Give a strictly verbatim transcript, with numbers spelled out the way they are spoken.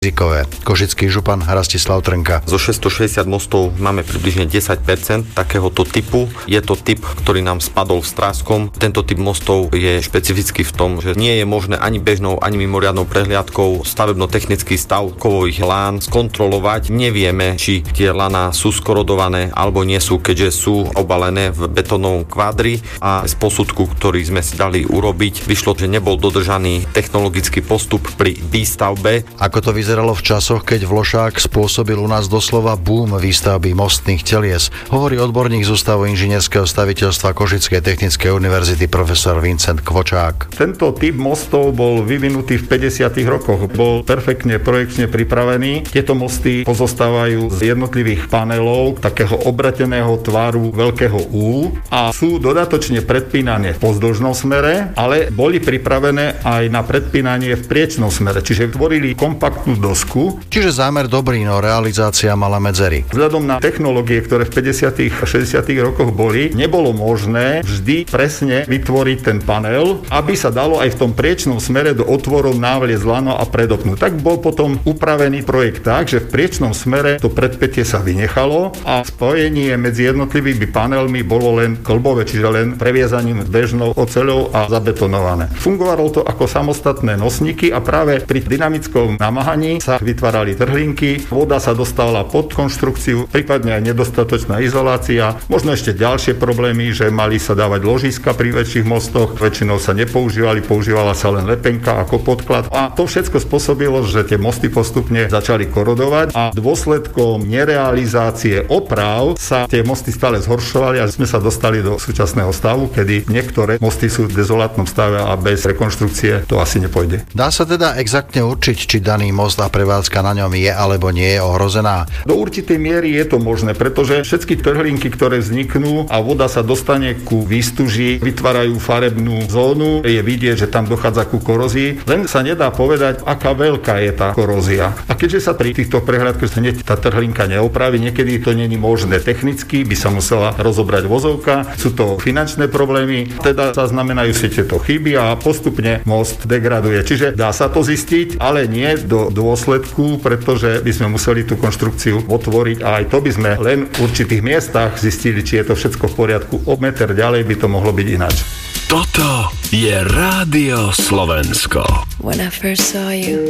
rizikové. Košický župan Rastislav Trnka. Zo šesťstošesťdesiat mostov máme približne desať percent takéhoto typu. Je to typ, ktorý nám spadol v Strážskom. Tento typ mostov je špecifický v tom, že nie je možné ani bežnou, ani mimoriadnou prehliadkou stavebno-technický stav kovových lán skontrolovať. Nevieme, či tie laná sú skorodované alebo nie sú, keďže sú obalené v betónovom kvádri, a z posudku, ktorý sme si dali urobiť, vyšlo, že nebol dodržaný technologický postup pri výstavbe. Ako to vyzeralo v časoch, keď vlošák spôsobil u nás doslova boom výstavby mostných telies, hovorí odborník z Ústavu inžinierského staviteľstva Košickej technickej univerzity profesor Vincent Kvočák. Tento typ mostov bol vyvinutý v päťdesiatych rokoch. Bol perfektne projekčne pripravený. Tieto mosty pozostávajú z jednotlivých panelov takého obrateného tvaru veľkého U a sú dodatočne predpínané v pozdĺžnom smere, ale boli pripravené aj na predpínanie v priečnom smere, čiže tvorili kompaktnú dosku. Čiže zámer dobrý, no realizácia mala medzery. Vzhľadom na technológie, ktoré v päťdesiatych a šesťdesiatych rokoch boli, nebolo možné vždy presne vytvoriť ten panel, aby sa dalo aj v tom priečnom smere do otvorov návliecť lano a predopnúť. Tak bol potom upravený projekt tak, že v priečnom smere to predpätie sa vynechalo a spojenie medzi jednotlivými panelmi bolo len kĺbové, čiže len previazaním bežnou oceľou a zabetonované. Fungovalo to ako samostatné nosníky a práve pri dynamickom namáhaní sa vytvárali trhlinky, voda sa dostala pod konštrukciu, prípadne aj nedostatočná izolácia, možno ešte ďalšie problémy, že mali sa dávať ložiska pri väčších mostoch, väčšinou sa nepoužívali, používala sa len lepenka ako podklad a to všetko spôsobilo, že tie mosty postupne začali korodovať a dôsledkom nerealizácie oprav sa tie mosty stále zhoršovali a sme sa dostali do súčasného stavu, kedy niektoré mosty sú v dezolátnom stave a bez rekonštrukcie to asi nepôjde. Dá sa teda exaktne určiť, či daný most a prevádzka na ňom je alebo nie je ohrozená? Do určitej miery je to možné, pretože všetky trhlinky, ktoré vzniknú a voda sa dostane ku výstuži, vytvárajú farebnú zónu, je vidieť, že tam dochádza ku korózii, len sa nedá povedať, aká veľká je tá korózia. A keďže sa pri týchto prehliadkách hneď tá trhlinka neopraví, niekedy to není možné technicky, by sa musela rozobrať vozovka, sú to finančné problémy, teda zaznamenajú si tieto chyby a postupne most degraduje. Čiže dá sa to zistiť, ale nie do dôsledku, pretože by sme museli tú konštrukciu otvoriť a aj to by sme len v určitých miestach zistili, či je to všetko v poriadku. O meter ďalej by to mohlo byť ináč. Toto je Rádio Slovensko. When I first saw you,